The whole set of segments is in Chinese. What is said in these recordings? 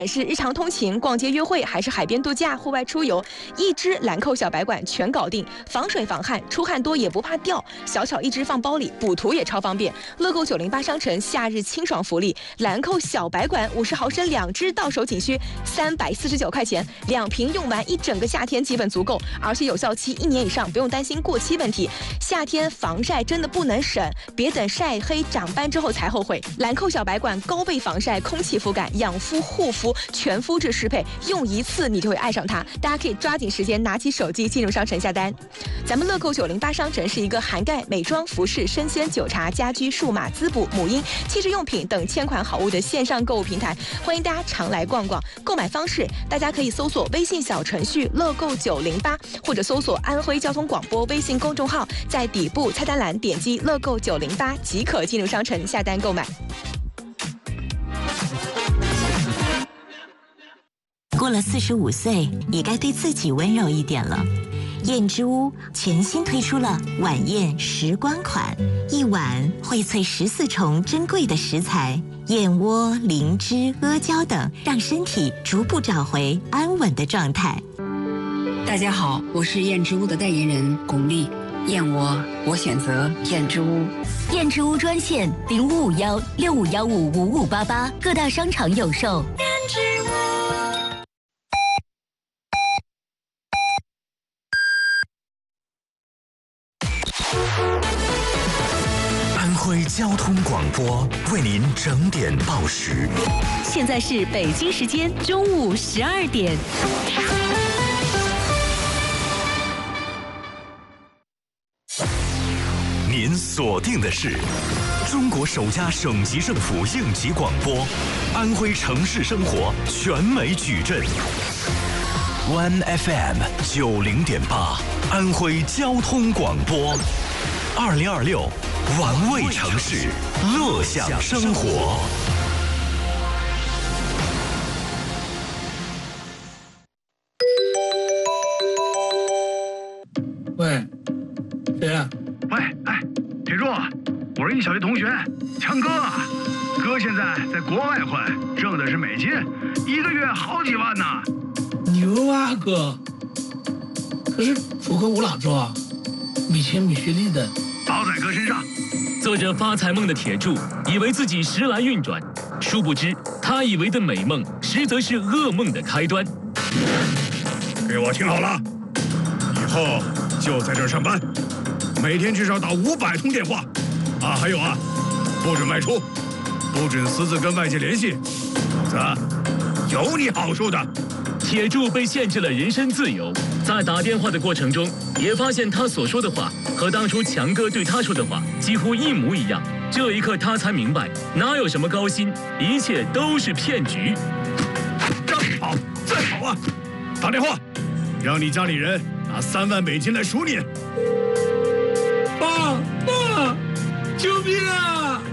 是日常通勤、逛街、约会，还是海边度假、户外出游，一支兰蔻小白管全搞定，防水防汗，出汗多也不怕掉，小巧一支放包里，补涂也超方便。乐购908商城夏日清爽福利，兰蔻小白管50毫升2支，到手仅需349块钱，2瓶用完一整个夏天基本足够，而且有效期1年以上，不用担心过期问题。夏天防晒真的不能省，别等晒黑长斑之后才后悔。兰蔻小白管高倍防晒、空气肤感、养肤护肤。全肤质适配，用一次你就会爱上它。大家可以抓紧时间拿起手机进入商城下单。咱们乐购908商城是一个涵盖美妆、服饰、生鲜、酒茶、家居、数码、滋补、母婴、汽车用品等千款好物的线上购物平台，欢迎大家常来逛逛。购买方式，大家可以搜索微信小程序乐购908，或者搜索安徽交通广播微信公众号，在底部菜单栏点击乐购908即可进入商城下单购买。 过了45岁，也该对自己温柔一点了。燕之屋全新推出了晚宴时光款，一碗荟萃14重珍贵的食材，燕窝、灵芝、阿胶等，让身体逐步找回安稳的状态。 大家好，我是燕之屋的代言人巩俐。燕窝，我选择燕之屋。 燕之屋专线0551651588，各大商场有售。燕之屋。 安徽交通广播为您整点报时。 现在是北京时间中午12点。 您锁定的是中国首家省级政府应急广播，安徽城市生活全美矩阵。One FM 90.8，安徽交通广播，2026，玩味城市，乐享生活。 喂，谁呀？ 喂，哎，铁柱，我是你小学同学，强哥啊。哥现在在国外混，挣的是美金，1个月好几万呢。 牛啊哥！可是楚河无哪做啊，米钱米学历的， 包在哥身上。 做着发财梦的铁柱，以为自己时来运转，殊不知他以为的美梦，实则是噩梦的开端。 给我听好了，以后就在这儿上班，每天至少打500通电话，啊，还有啊，不准外出，不准私自跟外界联系，否则有你好处的。 铁柱被限制了人身自由，在打电话的过程中，也发现他所说的话和当初强哥对他说的话几乎一模一样。这一刻，他才明白，哪有什么高薪，一切都是骗局。 让你跑，再跑啊！打电话，让你家里人拿3万美金来赎你。 爸，救命啊！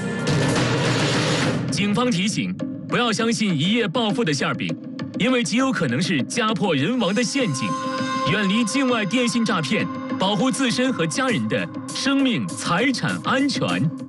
警方提醒，不要相信一夜暴富的馅饼，因为极有可能是家破人亡的陷阱。远离境外电信诈骗，保护自身和家人的生命财产安全。